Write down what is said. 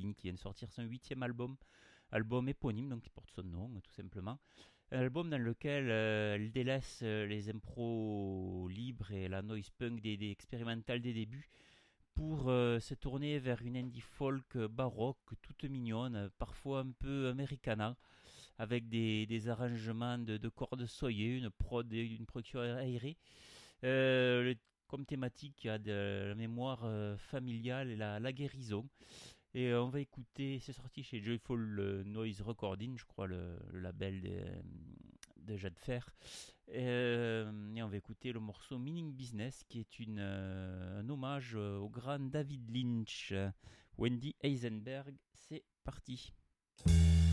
Lynn qui vient de sortir son 8e album éponyme, donc qui porte son nom tout simplement. Un album dans lequel elle délaisse les impros libres et la noise punk des expérimentales des débuts pour se tourner vers une indie folk baroque toute mignonne, parfois un peu americana, avec des arrangements de cordes soyeux, une production aérée. Comme thématique, il y a de la mémoire familiale et la guérison. Et on va écouter, c'est sorti chez Joyful Noise Recording, je crois, le label de Jade Fer. Et on va écouter le morceau Meaning Business, qui est un hommage au grand David Lynch. Wendy Heisenberg, c'est parti.